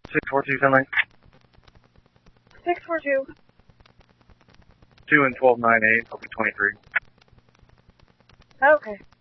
642, 10 lane. 642. 2 and 1298, open 23. Okay.